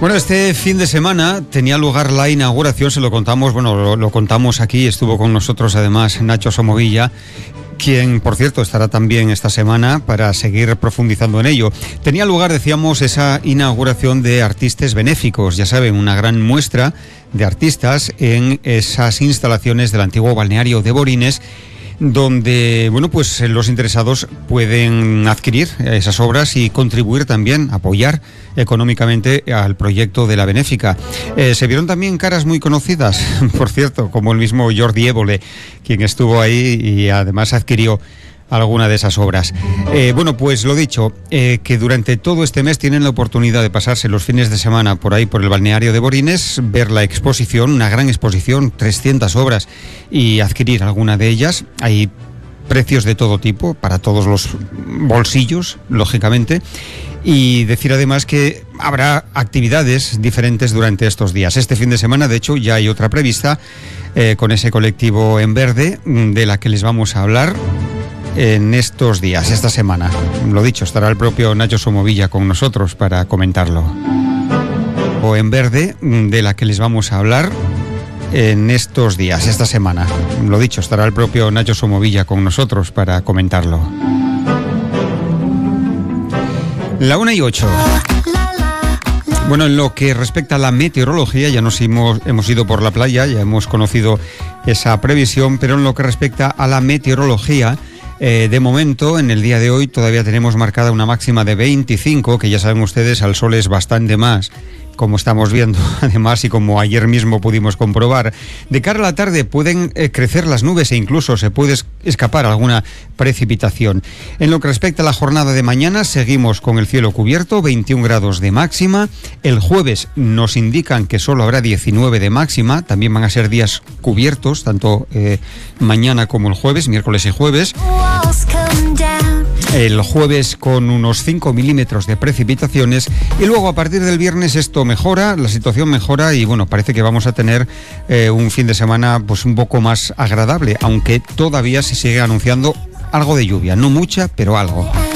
Bueno, este fin de semana tenía lugar la inauguración, se lo contamos, lo contamos aquí, estuvo con nosotros además Nacho Somovilla, quien, por cierto, estará también esta semana para seguir profundizando en ello. Tenía lugar, decíamos, esa inauguración de Artistes Benéficos, ya saben, una gran muestra de artistas en esas instalaciones del antiguo balneario de Borines, donde, los interesados pueden adquirir esas obras y contribuir también, apoyar económicamente al proyecto de la Benéfica. Se vieron también caras muy conocidas, por cierto, como el mismo Jordi Évole, quien estuvo ahí y además adquirió alguna de esas obras. Lo dicho, que durante todo este mes tienen la oportunidad de pasarse los fines de semana por ahí, por el balneario de Borines, ver la exposición, una gran exposición, 300 obras, y adquirir alguna de ellas. Hay precios de todo tipo, para todos los bolsillos, lógicamente, y decir además que habrá actividades diferentes durante estos días. Este fin de semana, de hecho, ya hay otra prevista con ese colectivo en verde, de la que les vamos a hablar en estos días, esta semana. Lo dicho, estará el propio Nacho Somovilla con nosotros para comentarlo. O en verde, de la que les vamos a hablar en estos días, esta semana. Lo dicho, estará el propio Nacho Somovilla con nosotros para comentarlo. 1:08. Bueno, en lo que respecta a la meteorología, ya hemos ido por la playa, ya hemos conocido esa previsión, pero en lo que respecta a la meteorología, de momento, en el día de hoy, todavía tenemos marcada una máxima de 25, que ya saben ustedes, al sol es bastante más, como estamos viendo, además, y como ayer mismo pudimos comprobar. De cara a la tarde pueden crecer las nubes e incluso se puede escapar alguna precipitación. En lo que respecta a la jornada de mañana, seguimos con el cielo cubierto, 21 grados de máxima. El jueves nos indican que solo habrá 19 de máxima. También van a ser días cubiertos, tanto mañana como el jueves, miércoles y jueves. El jueves con unos 5 milímetros de precipitaciones, y luego a partir del viernes esto mejora, la situación mejora y parece que vamos a tener un fin de semana un poco más agradable, aunque todavía se sigue anunciando algo de lluvia, no mucha, pero algo.